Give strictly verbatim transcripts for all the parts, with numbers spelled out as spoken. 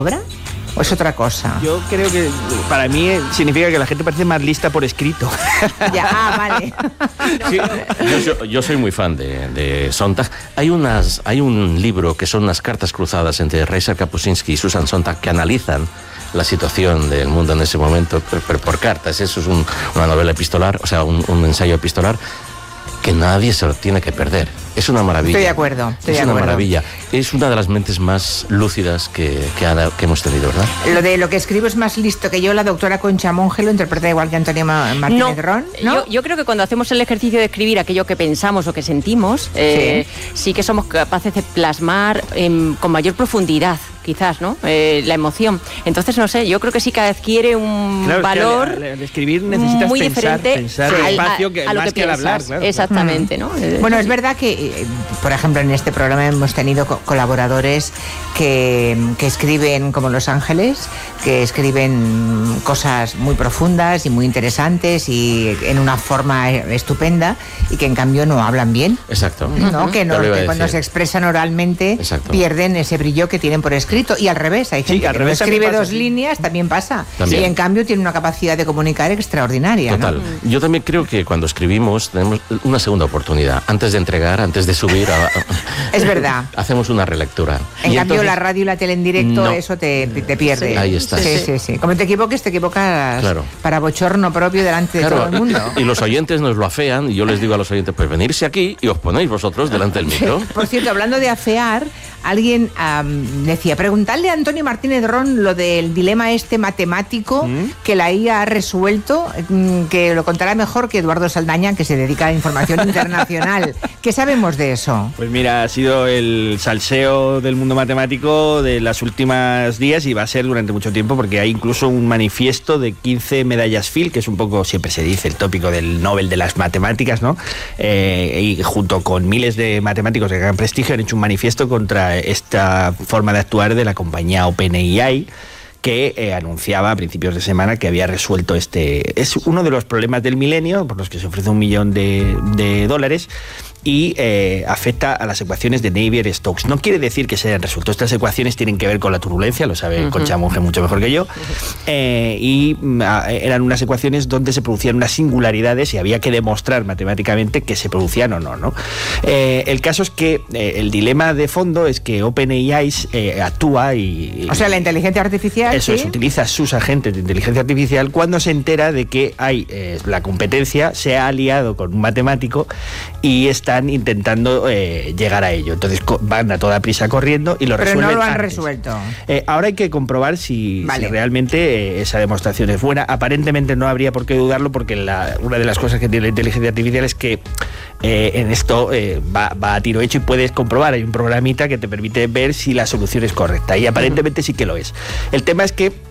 obra? ¿O es otra cosa? Yo creo que para mí significa que la gente parece más lista por escrito. Ya, ah, vale. Sí, yo, yo soy muy fan de, de Sontag. Hay, unas, hay un libro que son unas cartas cruzadas entre Reiser Kapuscinski y Susan Sontag que analizan la situación del mundo en ese momento, pero, pero por cartas. Eso es un, una novela epistolar, o sea, un, un ensayo epistolar que nadie se lo tiene que perder. Es una maravilla. Estoy de acuerdo. Estoy es de una acuerdo. maravilla. Es una de las mentes más lúcidas que, que, ha, que hemos tenido, ¿verdad? Lo de lo que escribo es más listo que yo, la doctora Concha Monge lo interpreta igual que Antonio Ma- Martínez No, Ron, ¿no? Yo, yo creo que cuando hacemos el ejercicio de escribir aquello que pensamos o que sentimos, eh, sí. sí que somos capaces de plasmar eh, con mayor profundidad, quizás, ¿no? Eh, la emoción. Entonces, no sé, yo creo que sí que adquiere un Claro, valor es que al, al escribir necesitas muy pensar, diferente pensar al- el espacio que, a, a lo más que, que al piensas. hablar, claro. Exactamente, ¿no? Eh, Bueno, sí. es verdad que, eh, por ejemplo, en este programa hemos tenido co- colaboradores que, que escriben como Los Ángeles, que escriben cosas muy profundas y muy interesantes y en una forma estupenda y que en cambio no hablan bien. Exacto. ¿No? Que, no, Ya lo iba a que cuando decir. se expresan oralmente Exacto. pierden ese brillo que tienen por escrito. Y al revés, hay Sí, gente al que revés no escribe también pasa, dos sí. líneas, también pasa. También. Y en cambio tiene una capacidad de comunicar extraordinaria. Total. ¿no? Yo también creo que cuando escribimos tenemos una segunda oportunidad. Antes de entregar, antes de subir, a, a- Es verdad. hacemos una relectura. En Y cambio, entonces- la radio y la tele en directo, No. eso te, te pierde. Sí, ahí está. Sí, sí, sí. Como te equivoques, te equivocas Claro. para bochorno propio delante de todo el mundo. y los oyentes nos lo afean y yo les digo a los oyentes, pues venirse aquí y os ponéis vosotros delante del micro. Por cierto, hablando de afear, alguien am, decía, preguntarle a Antonio Martínez Ron lo del dilema este matemático que la I A ha resuelto, mm, que lo contará mejor que Eduardo Saldaña, que se dedica a la información internacional. ¿Qué sabemos de eso? Pues mira, ha sido el salseo del mundo matemático de las últimas días y va a ser durante mucho tiempo porque hay incluso un manifiesto de quince medallas Field, que es un poco, siempre se dice, el tópico del Nobel de las matemáticas, ¿no? Eh, y junto con miles de matemáticos de gran prestigio han hecho un manifiesto contra esta forma de actuar de la compañía OpenAI, que eh, anunciaba a principios de semana que había resuelto este... Es uno de los problemas del milenio, por los que se ofrece un millón de, de dólares, y eh, afecta a las ecuaciones de Navier-Stokes. No quiere decir que se hayan resuelto. Estas ecuaciones tienen que ver con la turbulencia, lo sabe uh-huh. Concha Monge mucho mejor que yo, eh, y a, eran unas ecuaciones donde se producían unas singularidades y había que demostrar matemáticamente que se producían o no, ¿no? Eh, el caso es que eh, el dilema de fondo es que OpenAI eh, actúa y... O sea, la inteligencia artificial, Eso ¿sí? es, utiliza sus agentes de inteligencia artificial cuando se entera de que hay eh, la competencia se ha aliado con un matemático y están intentando eh, llegar a ello. Entonces co- van a toda prisa corriendo y lo Pero resuelven no lo han antes. resuelto. Eh, ahora hay que comprobar si, Vale. si realmente eh, esa demostración es buena. Aparentemente no habría por qué dudarlo porque la, una de las cosas que tiene la inteligencia artificial es que eh, en esto eh, va, va a tiro hecho y puedes comprobar. Hay un programita que te permite ver si la solución es correcta y aparentemente sí que lo es. El tema es que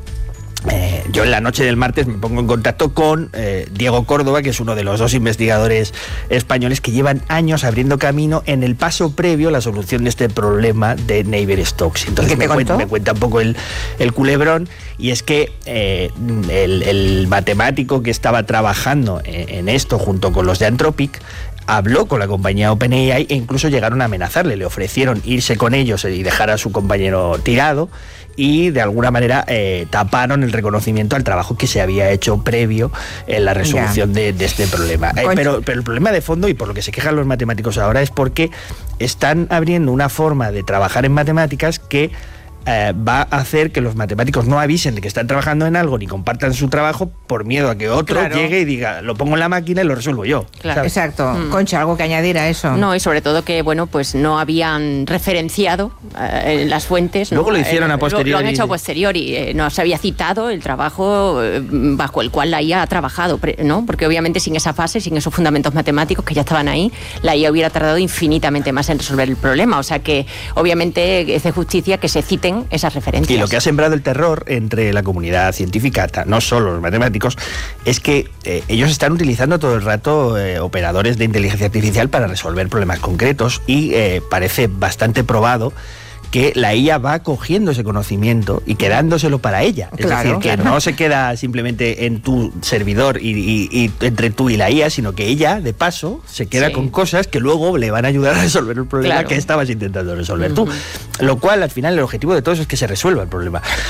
Eh, yo en la noche del martes me pongo en contacto con eh, Diego Córdoba, que es uno de los dos investigadores españoles que llevan años abriendo camino en el paso previo a la solución de este problema de Navier-Stokes. Entonces ¿Qué te me, cuenta, contó? me cuenta un poco el, el culebrón, y es que eh, el, el matemático que estaba trabajando en, en esto junto con los de Anthropic habló con la compañía OpenAI e incluso llegaron a amenazarle, le ofrecieron irse con ellos y dejar a su compañero tirado, y de alguna manera eh, taparon el reconocimiento al trabajo que se había hecho previo en la resolución de, de este problema. Eh, pero, pero el problema de fondo, y por lo que se quejan los matemáticos ahora, es porque están abriendo una forma de trabajar en matemáticas que Eh, va a hacer que los matemáticos no avisen de que están trabajando en algo ni compartan su trabajo por miedo a que otro Claro. llegue y diga, lo pongo en la máquina y lo resuelvo yo. Claro. ¿sabes? Exacto. Mm. Concha, ¿algo que añadir a eso? No, y sobre todo que, bueno, pues no habían referenciado eh, las fuentes, ¿no? Luego lo hicieron a Eh, lo- posteriori. Lo, han hecho a posteriori. Eh, no se había citado el trabajo eh, bajo el cual la I A ha trabajado, pre- ¿no? Porque obviamente sin esa fase, sin esos fundamentos matemáticos que ya estaban ahí, la I A hubiera tardado infinitamente más en resolver el problema. O sea que, obviamente, es de justicia que se citen esas referencias. Y lo que ha sembrado el terror entre la comunidad científica, no solo los matemáticos, es que eh, ellos están utilizando todo el rato eh, operadores de inteligencia artificial para resolver problemas concretos y eh, parece bastante probado que la I A va cogiendo ese conocimiento y quedándoselo para ella. Es Claro, decir, que claro. no se queda simplemente en tu servidor y, y- y entre tú y la I A, sino que ella, de paso, se queda Sí. con cosas que luego le van a ayudar a resolver el problema Claro. que estabas intentando resolver tú. Lo cual, al final, el objetivo de todo eso es que se resuelva el problema.